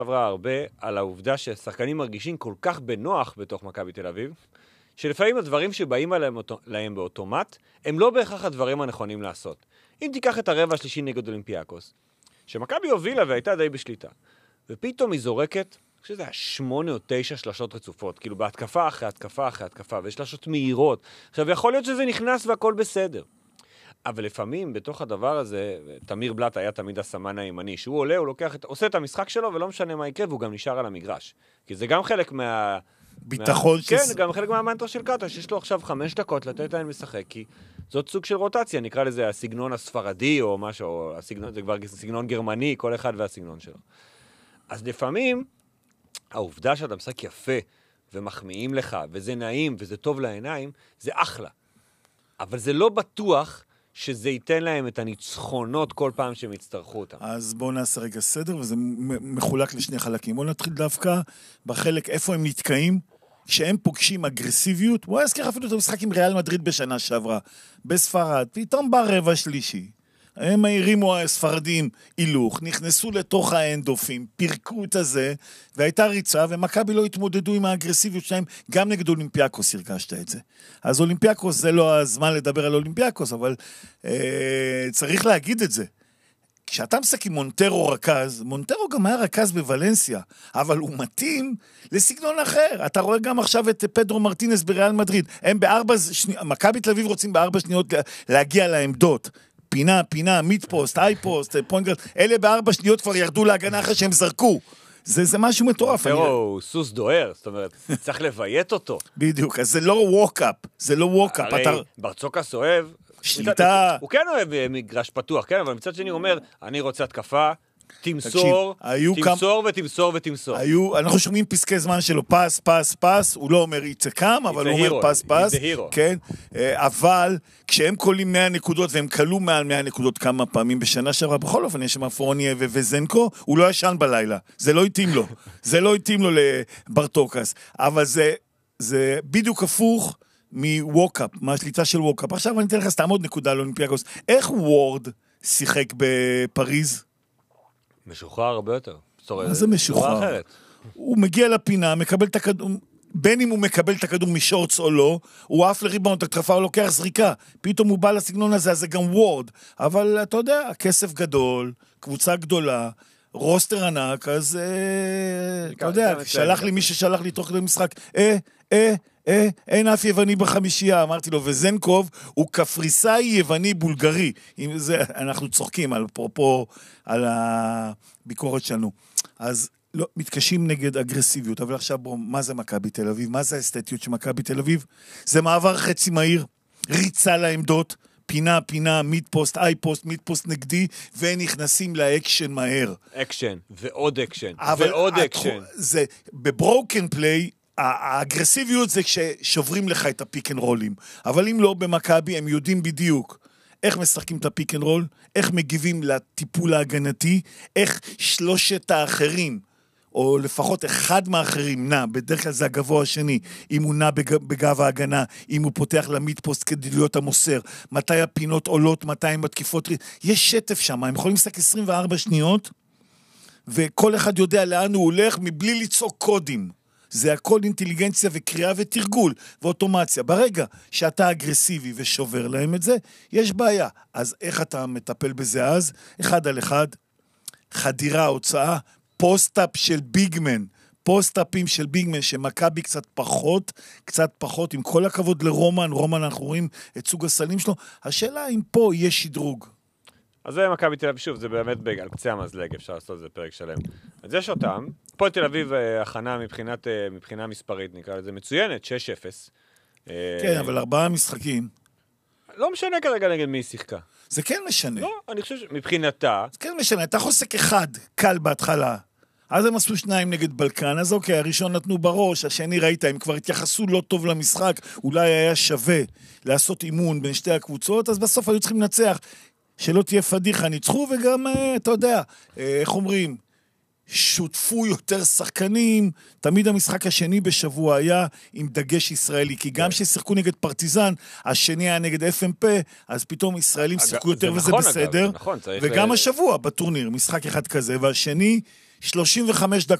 עברה הרבה על העובדה ששחקנים מרגישים כל כך בנוח בתוך מכבי תל אביב, שלפעמים הדברים שבאים להם באוטומט, הם לא בהכרח הדברים הנכונים לעשות. אם תיקח את הרבע השלישי נגד אולימפיאקוס, שמכבי הובילה והייתה די בשליטה, ופתאום היא זורקת, שזה היה 8 או 9 שלשות רצופות, כאילו בהתקפה אחרי התקפה אחרי התקפה, ושלשות מהירות. עכשיו, יכול להיות שזה נכנס והכל בסדר. אבל לפעמים בתוך הדבר הזה, תמיר בלט היה תמיד הסמן הימני, שהוא עולה, הוא עושה את המשחק שלו, ולא משנה מה יקרה, והוא גם נשאר על המגרש. כי זה גם חלק ביטחון כן, גם חלק מהמנטרה של קאטה, שיש לו עכשיו 5 דקות לתת להם לשחק, כי זאת סוג של רוטציה, נקרא לזה הסגנון הספרדי, או משהו, או זה כבר סגנון גרמני, כל אחד והסגנון שלו. אז לפעמים, העובדה שאתה משחק יפה, ומחמיאים לך, וזה נעים, וזה טוב לעיניים, זה אחלה. אבל זה לא בטוח שזה ייתן להם את הניצחונות כל פעם שהם יצטרכו אותם. אז בואו נעשה רגע סדר, וזה מחולק לשני חלקים. בואו נתחיל דווקא בחלק איפה הם נתקעים, כשהם פוגשים אגרסיביות. בואו נזכיר אפילו את המשחק עם ריאל מדריד בשנה שעברה, בספרד, פתאום בא רבע שלישי. הם הרימו הספרדים הילוך, נכנסו לתוך האנדופים, פירקו את הזה, והייתה ריצה, ומכבי לא התמודדו עם האגרסיביות שלהם, גם נגד אולימפיאקוס הרגשת את זה. אז אולימפיאקוס זה לא הזמן לדבר על אולימפיאקוס, אבל צריך להגיד את זה. כשאתה משחק עם מונטרו רכז, מונטרו גם היה רכז בוולנסיה, אבל הוא מתאים לסגנון אחר. אתה רואה גם עכשיו את פדרו מרטינס בריאל מדריד. הם מכבי תל אביב רוצים ב4 שניות להגיע לעמדות. פינה, מיד-פוסט, היי-פוסט, פוינט-גרד, אלה ב4 שניות כבר ירדו להגנה אחרי שהם זרקו. זה משהו מטורף. הוא סוס דוהר, זאת אומרת, צריך לביית אותו. בדיוק, אז זה לא ווק-אפ, הרי ברצוקס אוהב, שליטה. הוא כן אוהב מגרש פתוח, כן, אבל מצד שני הוא אומר, אני רוצה התקפה, תמסור ותמסור. אנחנו שומעים פסקי זמן שלו, פס, הוא לא אומר יצקם, אבל הוא אומר פס, כן, אבל כשהם קולים 100 נקודות, והם קלו מעל 100 נקודות כמה פעמים בשנה שעברה, בכל אופן יש שם פורניה וזנקו, הוא לא ישן בלילה, זה לא התאים לו לברטוקס, אבל זה בדיוק הפוך מווקאפ, מהשליטה של ווקאפ. עכשיו אני אתן לך סתם עוד נקודה לאולימפיאקוס, איך וורד שיחק בפריז? משוחרר הרבה יותר. מה זה משוחרר? הוא מגיע לפינה, מקבל את הכדור, בין אם הוא מקבל את הכדור משורץ או לא, הוא עף לריבאונד, התקפה, הוא לוקח זריקה. פתאום הוא בא לסגנון הזה, אז זה גם וורד. אבל אתה יודע, כסף גדול, קבוצה גדולה, רוסטר ענק, אז אתה יודע, שלח לי מי ששלח לי תוך כדי משחק, אין אף יווני בחמישייה, אמרתי לו, וזנקוב הוא קפריסאי יווני בולגרי, עם זה אנחנו צוחקים על הביקורת שלנו, אז לא, מתקשים נגד אגרסיביות, אבל עכשיו בוא, מה זה מכבי תל אביב? מה זה האסתטיות של מכבי תל אביב? זה מעבר חצי מהיר, ריצה לעמדות, פינה, מיד-פוסט, איי-פוסט, מיד-פוסט נגדי, ונכנסים לאקשן מהר. אקשן, ועוד אקשן, ועוד אקשן. זה, בברוקן פליי, האגרסיביות זה כששוברים לך את הפיק אנד רולים, אבל אם לא במכבי הם יודעים בדיוק איך משחקים את הפיק אנד רול, איך מגיבים לטיפול ההגנתי, איך שלושת האחרים, או לפחות אחד מהאחרים נע, בדרך כלל זה הגבוה השני, אם הוא נע בגב ההגנה, אם הוא פותח למיד-פוסט כדי להיות המוסר, מתי הפינות עולות, מתי הם בתקיפות, יש שטף שם, הם יכולים לשחק 24 שניות, וכל אחד יודע לאן הוא הולך מבלי ליצוק קודים. זה הכל אינטליגנציה וקריאה ותרגול ואוטומציה. ברגע שאתה אגרסיבי ושובר להם את זה, יש בעיה. אז איך אתה מטפל בזה אז? 1 על 1, חדירה, הוצאה, פוסט-אפ של ביגמן, פוסט-אפים של ביגמן, שמכבי קצת פחות, עם כל הכבוד לרומן, אנחנו רואים את סוג הסלים שלו, השאלה אם פה יש שדרוג. אז זה מכבי תל אביב, שוב, זה באמת על קצה המזלג, אפשר לעשות את זה פרק שלם. אז יש אותם, פה תל אביב הכנה מבחינה מספרית, נקרא לזה מצוינת, 6-0. כן, אבל 4 משחקים. לא משנה כרגע נגד מי שיחקה. זה כן משנה. לא, אני חושב שמבחינתה... זה כן משנה, אתה חוסק 1, קל בהתחלה. אז הם עשו 2 נגד בלקן, אז אוקיי, הראשון נתנו בראש, השני ראית, הם כבר התייחסו לא טוב למשחק, אולי היה שווה לעשות אימון בין שתי הקבוצות, אז בסוף היו צריכים לנצח. שלא תהיה פדיחה, ניצחו, וגם, אתה יודע, איך אומרים, שותפו יותר שחקנים, תמיד המשחק השני בשבוע היה עם דגש ישראלי, כי גם ששיחקו נגד פרטיזן, השני היה נגד FMP, אז פתאום ישראלים שיחקו יותר וזה בסדר, וגם השבוע בטורניר, משחק אחד כזה, והשני 35